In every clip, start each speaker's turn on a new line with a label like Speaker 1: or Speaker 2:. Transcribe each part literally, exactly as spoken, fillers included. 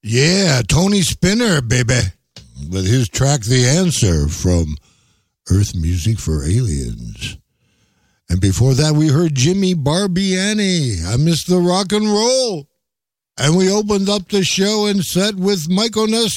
Speaker 1: Yeah, Tony Spinner, baby, with his track The Answer from Earth Music for Aliens. And before that, we heard Jimmy Barbiani, I Miss the Rock and Roll. And we opened up the show and set with Mike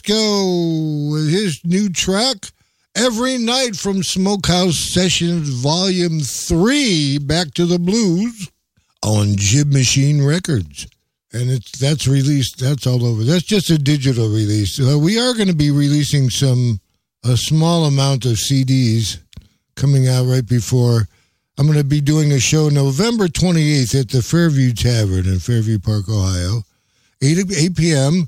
Speaker 1: Onesco with his new track, Every Night from Smokehouse Sessions Volume three, Back to the Blues, on Jib Machine Records. And it's that's released, that's all over. That's just a digital release. Uh, we are going to be releasing some, a small amount of C Ds coming out right before. I'm going to be doing a show November twenty-eighth at the Fairview Tavern in Fairview Park, Ohio, eight p.m.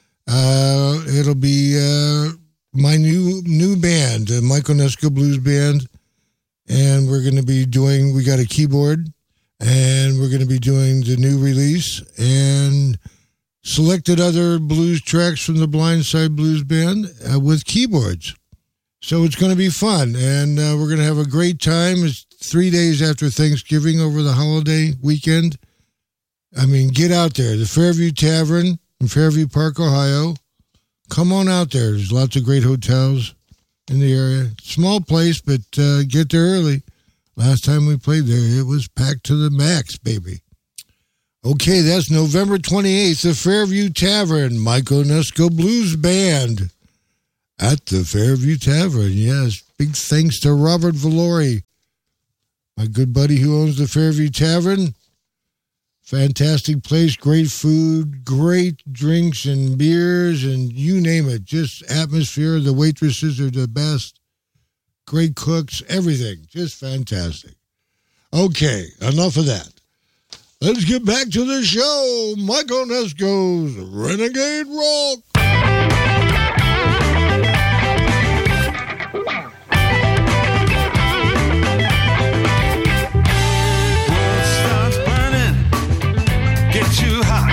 Speaker 1: Uh, it'll be uh, my new new band, the Mike Onesco Blues Band, and we're going to be doing, we got a keyboard, and we're going to be doing the new release and selected other blues tracks from the Blindside Blues Band uh, with keyboards. So it's going to be fun, and uh, we're going to have a great time. It's three days after Thanksgiving over the holiday weekend. I mean, get out there. The Fairview Tavern in Fairview Park, Ohio. Come on out there. There's lots of great hotels in the area. Small place, but uh, get there early. Last time we played there, it was packed to the max, baby. Okay, that's November twenty-eighth, the Fairview Tavern, Mike Onesco Blues Band at the Fairview Tavern. Yes, big thanks to Robert Valori, my good buddy who owns the Fairview Tavern. Fantastic place, great food, great drinks and beers, and you name it. Just atmosphere. The waitresses are the best. Great cooks, everything. Just fantastic. Okay, enough of that. Let's get back to the show. Mike Onesco's Renegade Rock.